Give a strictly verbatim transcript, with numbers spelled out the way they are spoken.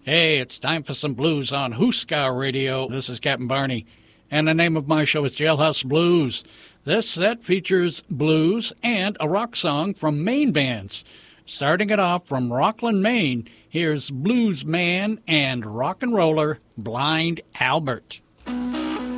Hey, it's time for some blues on Huska Radio. This is Captain Barney, and the name of my show is Jailhouse Blues. This set features blues and a rock song from Maine bands. Starting it off from Rockland, Maine, here's blues man and rock and roller Blind Albert.